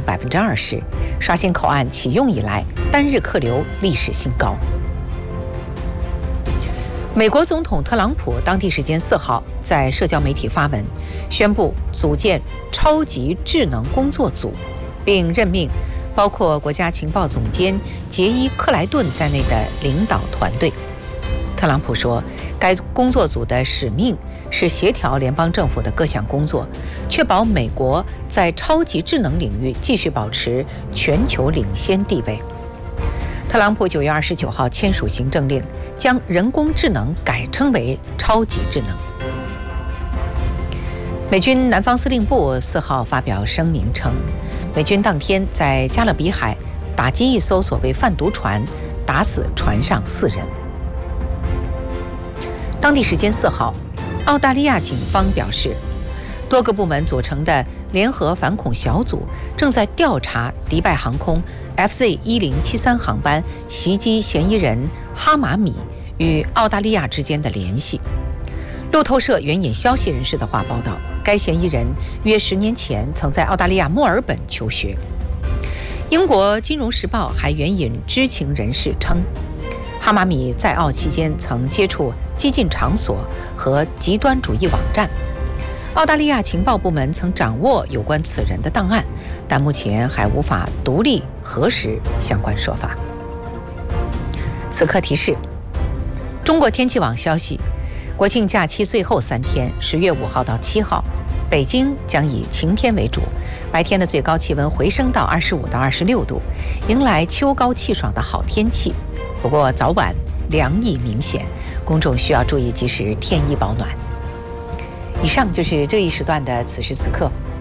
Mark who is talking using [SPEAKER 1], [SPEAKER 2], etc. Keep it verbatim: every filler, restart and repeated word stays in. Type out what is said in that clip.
[SPEAKER 1] 百分之二十，刷新口岸启用以来单日客流历史新高。美国总统特朗普当地时间四号在社交媒体发文，宣布组建超级智能工作组，并任命包括国家情报总监杰伊·克莱顿在内的领导团队。特朗普说，该工作组的使命是协调联邦政府的各项工作，确保美国在超级智能领域继续保持全球领先地位。特朗普九月二十九号签署行政令，将人工智能改称为超级智能。美军南方司令部四号发表声明称，美军当天在加勒比海打击一艘所谓贩毒船，打死船上四人。当地时间四号，澳大利亚警方表示，多个部门组成的联合反恐小组正在调查迪拜航空 F Z 一零七三航班袭击嫌疑人哈马米与澳大利亚之间的联系。路透社援引消息人士的话报道，该嫌疑人约十年前曾在澳大利亚墨尔本求学。英国《金融时报》还援引知情人士称，哈马米在澳期间曾接触激进场所和极端主义网站。澳大利亚情报部门曾掌握有关此人的档案，但目前还无法独立核实相关说法。此刻提示：中国天气网消息，国庆假期最后三天，十月五号到七号，北京将以晴天为主，白天的最高气温回升到二十五到二十六度，迎来秋高气爽的好天气。不过早晚凉意明显，公众需要注意及时添衣保暖。以上就是这一时段的此时此刻，